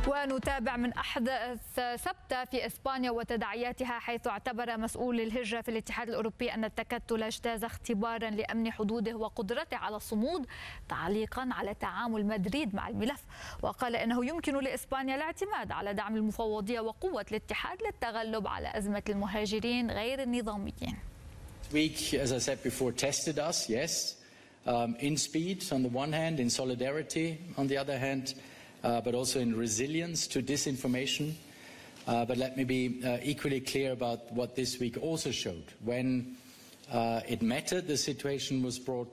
ونتابع من أحدث سبتة في إسبانيا وتداعياتها، حيث اعتبر مسؤول الهجرة في الاتحاد الأوروبي أن التكتل اجتاز اختبارا لأمن حدوده وقدرته على الصمود، تعليقا على تعامل مدريد مع الملف. وقال إنه يمكن لإسبانيا الاعتماد على دعم المفوضية وقوة الاتحاد للتغلب على أزمة المهاجرين غير النظاميين. Week, as I said before, tested us, yes, in speed on the one hand, in solidarity on the other hand, but also in resilience to disinformation. But let me be equally clear about what this week also showed. When it mattered, the situation was brought